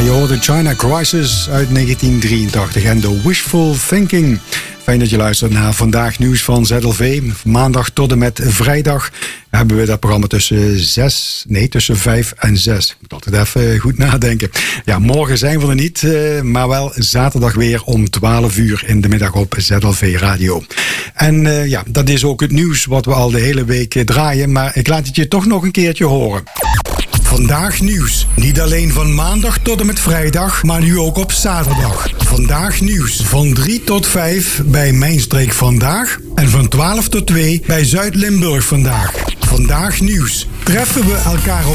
Je hoorde China Crisis uit 1983 en The Wishful Thinking. Fijn dat je luistert naar Vandaag Nieuws van ZLV. Maandag tot en met vrijdag hebben we dat programma tussen 5 en 6. Ik moet altijd even goed nadenken. Ja, morgen zijn we er niet, maar wel zaterdag weer om 12 uur in de middag op ZLV Radio. En dat is ook het nieuws wat we al de hele week draaien, maar ik laat het je toch nog een keertje horen. Vandaag nieuws. Niet alleen van maandag tot en met vrijdag, maar nu ook op zaterdag. Vandaag nieuws. Van 3 tot 5 bij Mijnstreek Vandaag. En van 12 tot 2 bij Zuid-Limburg Vandaag. Vandaag nieuws. Treffen we elkaar op